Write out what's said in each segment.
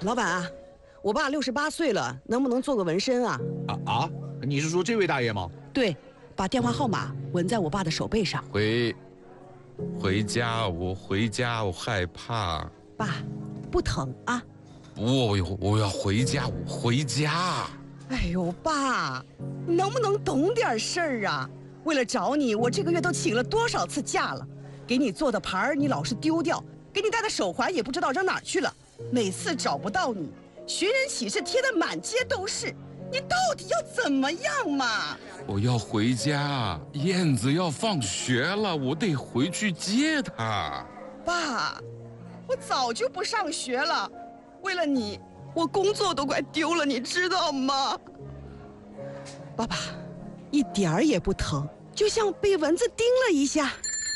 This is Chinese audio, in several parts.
老板啊，我爸68岁了，能不能做个纹身啊？ 你是说这位大爷吗？ 对，把电话号码纹在我爸的手背上。 回家，我回家，我害怕。 爸，不疼啊？ 我要回家，我回家。 哎呦，爸，你能不能懂点事儿啊？为了找你，我这个月都请了多少次假了？给你做的牌儿你老是丢掉，给你戴的手环也不知道扔哪儿去了。每次找不到你，寻人启事贴得满街都是。你到底要怎么样嘛？ 我要回家，燕子要放学了，我得回去接她。 爸，我早就不上学了，为了你，我工作都快丢了，你知道吗？爸爸，一点儿也不疼，就像被蚊子叮了一下。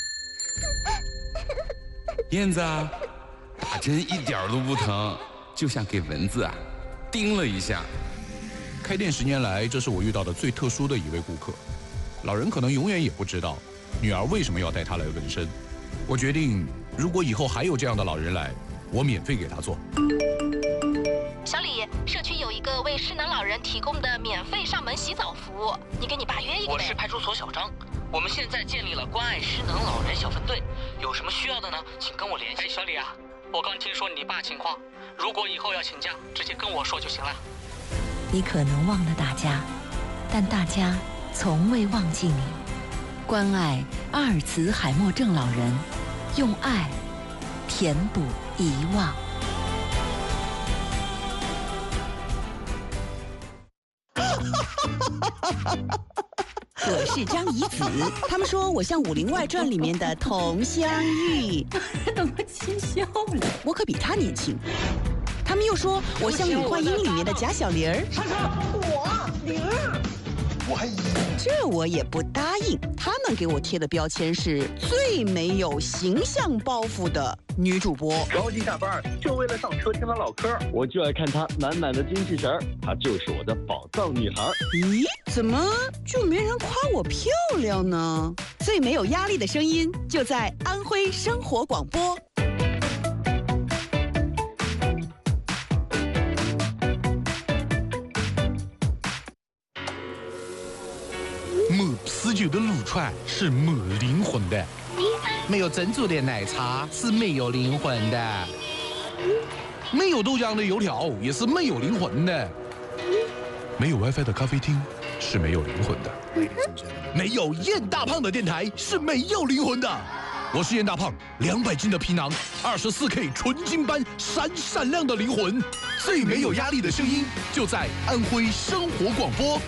燕子啊，打针一点都不疼，就像给蚊子叮了一下。 开店10年来，这是我遇到的最特殊的一位顾客。老人可能永远也不知道，女儿为什么要带他来纹身。我决定，如果以后还有这样的老人来，我免费给他做。 小李，社区有一个为失能老人提供的免费上门洗澡服务，你给你爸约一个呗。 我是派出所小张，我们现在建立了关爱失能老人小分队，有什么需要的呢？请跟我联系。 小李啊，我刚听说你爸情况，如果以后要请假，直接跟我说就行了。 你可能忘了大家，但大家从未忘记你。关爱阿尔茨海默症老人，用爱填补遗忘。 我是张怡子，他们说我像《武林外传》里面的佟湘玉， 怎么气笑了？ 我可比他年轻。他们又说我像《女幻音》里面的贾小玲儿，这我也不答应。他们给我贴的标签是最没有形象包袱的女主播。 着急下班就为了上车听她唠嗑，我就爱看她满满的精气神儿，她就是我的宝藏女孩。 咦，怎么就没人夸我漂亮呢？最没有压力的声音就在安徽生活广播。 没啤酒的撸串是没灵魂的，没有珍珠的奶茶是没有灵魂的，没有豆浆的油条也是没有灵魂的，没有 WiFi 的咖啡厅是没有灵魂的，没有燕大胖的电台是没有灵魂的。我是燕大胖，200斤的皮囊，24K 纯金般闪闪亮的灵魂，最没有压力的声音就在安徽生活广播。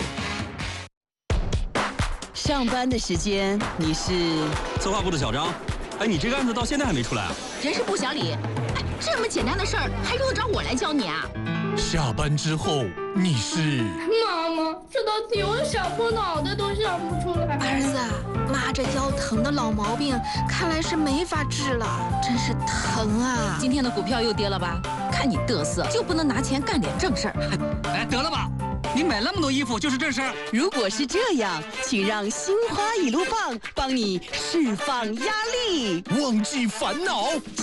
上班的时间你是策划部的小张，哎，你这个案子到现在还没出来啊？ 人事部小李，哎，这么简单的事儿还用得着我来教你啊？ 下班之后你是妈妈，这道题我想破脑袋都想不出来。 儿子，妈这腰疼的老毛病看来是没法治了，真是疼啊！ 今天的股票又跌了吧？看你嘚瑟，就不能拿钱干点正事儿？ 哎，得了吧，你买那么多衣服就是正事儿。 如果是这样，请让心花一路放帮你释放压力， 忘记烦恼。